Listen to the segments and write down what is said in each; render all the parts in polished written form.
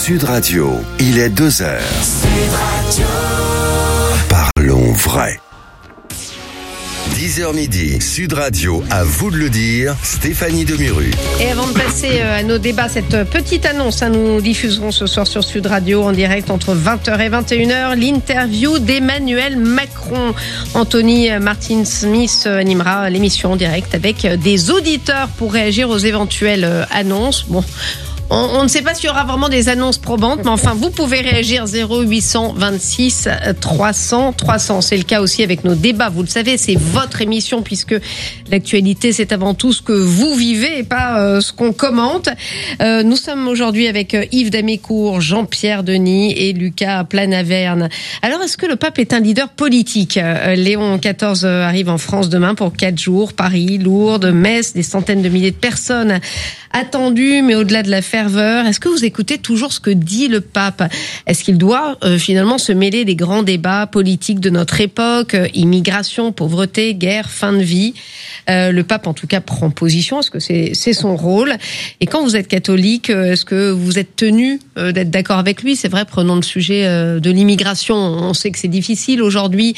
Sud Radio, il est 2h. Parlons vrai. 10h midi, Sud Radio, à vous de le dire, Stéphanie Demiru. Et avant de passer à nos débats, cette petite annonce, nous diffuserons ce soir sur Sud Radio en direct entre 20h et 21h, l'interview d'Emmanuel Macron. Anthony Martin-Smith animera l'émission en direct avec des auditeurs pour réagir aux éventuelles annonces. Bon. On ne sait pas s'il y aura vraiment des annonces probantes, mais enfin, vous pouvez réagir 0826 300 300. C'est le cas aussi avec nos débats. Vous le savez, c'est votre émission puisque l'actualité, c'est avant tout ce que vous vivez et pas ce qu'on commente. Nous sommes aujourd'hui avec Yves Damécourt, Jean-Pierre Denis et Lucas Planaverne. Alors, est-ce que le pape est un leader politique ? Léon XIV arrive en France demain pour 4 jours. Paris, Lourdes, Metz, des centaines de milliers de personnes attendues, mais au-delà de la ferveur, est-ce que vous écoutez toujours ce que dit le pape ? Est-ce qu'il doit finalement se mêler des grands débats politiques de notre époque, immigration, pauvreté, guerre, fin de vie ? Le pape, en tout cas, prend position. Est-ce que c'est son rôle ? Et quand vous êtes catholique, est-ce que vous êtes tenu d'être d'accord avec lui ? C'est vrai, prenons le sujet de l'immigration. On sait que c'est difficile aujourd'hui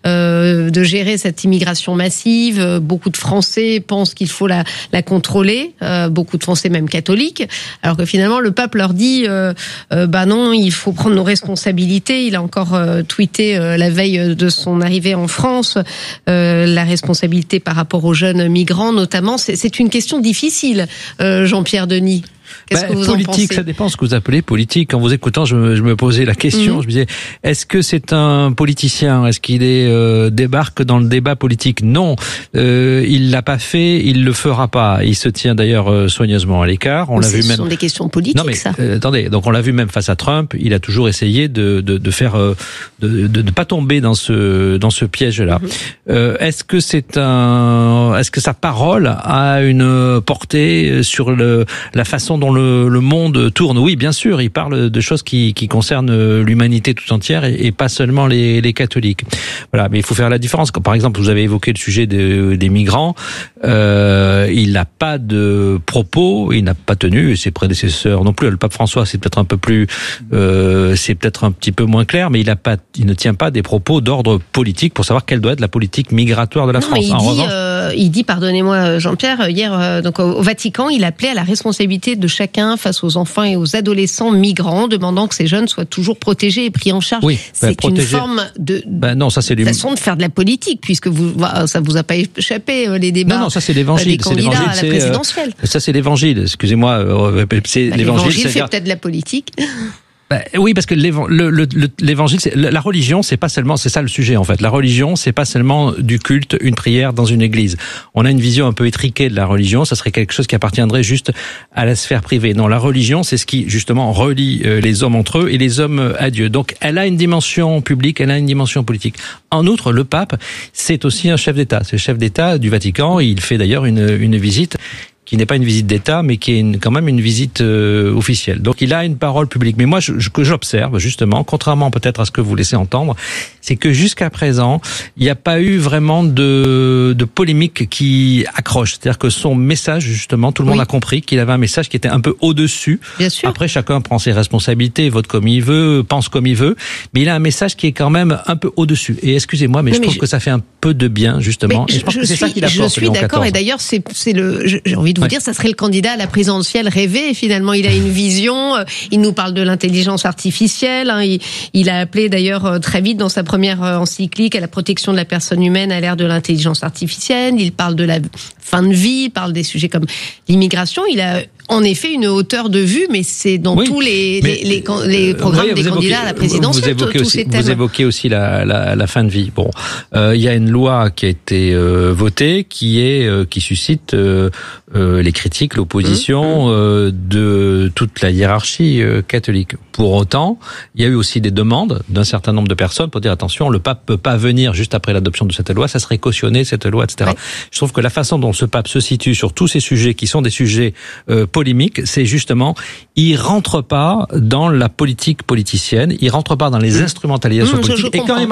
de gérer cette immigration massive. Beaucoup de Français pensent qu'il faut la contrôler. Beaucoup de Français même catholiques. Alors que finalement, le pape leur dit non, il faut prendre nos responsabilités. Il a encore tweeté la veille de son arrivée en France la responsabilité par rapport aux jeunes migrants, notamment. C'est une question difficile, Jean-Pierre Denis. Qu'est-ce que vous politique, en pensez ? Ça dépend ce que vous appelez politique. En vous écoutant, je me posais la question. Je me disais, est-ce que c'est un politicien ? Est-ce qu'il débarque dans le débat politique ? Non, il l'a pas fait, il le fera pas. Il se tient d'ailleurs soigneusement à l'écart. On l'a vu même. Ce sont des questions politiques, non, mais, ça. Attendez, donc on l'a vu même face à Trump. Il a toujours essayé de faire, de ne pas tomber dans ce piège-là. Est-ce que sa parole a une portée sur la façon dont le monde tourne? Oui, bien sûr, il parle de choses qui concernent l'humanité tout entière et pas seulement les catholiques. Voilà, mais il faut faire la différence. Quand, par exemple, vous avez évoqué le sujet des migrants, il n'a pas de propos, il n'a pas tenu, et ses prédécesseurs non plus. Le pape François, c'est peut-être un peu plus, c'est peut-être un petit peu moins clair, mais il ne tient pas des propos d'ordre politique pour savoir quelle doit être la politique migratoire de la France. Il dit, pardonnez-moi Jean-Pierre, hier donc au Vatican, il appelait à la responsabilité de chacun face aux enfants et aux adolescents migrants, demandant que ces jeunes soient toujours protégés et pris en charge. Oui, c'est une forme de façon de faire de la politique, puisque ça vous a pas échappé les débats. Non, ça c'est l'évangile. Des candidats à la présidentielle. Ça c'est l'évangile. Excusez-moi, c'est l'évangile. L'évangile fait peut-être de la politique. Oui, parce que l'évangile, la religion, c'est pas seulement, c'est ça le sujet en fait. La religion, c'est pas seulement du culte, une prière dans une église. On a une vision un peu étriquée de la religion. Ça serait quelque chose qui appartiendrait juste à la sphère privée. Non, la religion, c'est ce qui justement relie les hommes entre eux et les hommes à Dieu. Donc, elle a une dimension publique, elle a une dimension politique. En outre, le pape, c'est aussi un chef d'État. C'est le chef d'État du Vatican. Il fait d'ailleurs une visite qui n'est pas une visite d'État, mais qui est quand même une visite officielle. Donc il a une parole publique. Mais moi, que j'observe justement, contrairement peut-être à ce que vous laissez entendre, c'est que jusqu'à présent, il n'y a pas eu vraiment de polémique qui accroche. C'est-à-dire que son message, justement, tout le monde a compris qu'il avait un message qui était un peu au-dessus. Bien sûr. Après, chacun prend ses responsabilités, vote comme il veut, pense comme il veut, mais il a un message qui est quand même un peu au-dessus. Et excusez-moi, mais je trouve que ça fait un peu de bien, justement. Et je pense que c'est ça qu'il apporte. Je suis d'accord, et d'ailleurs, j'ai envie de vous dire, ça serait le candidat à la présidentielle rêvé. Et finalement, il a une vision. Il nous parle de l'intelligence artificielle. Il a appelé d'ailleurs très vite dans sa première encyclique à la protection de la personne humaine à l'ère de l'intelligence artificielle. Il parle de la fin de vie. Il parle des sujets comme l'immigration. Il a en effet une hauteur de vue, mais c'est dans tous les programmes des candidats à la présidentielle. Vous évoquez aussi la fin de vie. Bon, il y a une loi qui a été votée qui suscite les critiques, l'opposition de toute la hiérarchie catholique. Pour autant, il y a eu aussi des demandes d'un certain nombre de personnes pour dire attention, le pape peut pas venir juste après l'adoption de cette loi, ça serait cautionné cette loi, etc. Ouais. Je trouve que la façon dont ce pape se situe sur tous ces sujets qui sont des sujets polémiques, c'est justement, il rentre pas dans la politique politicienne, il rentre pas dans les instrumentalisations politiques. Et quand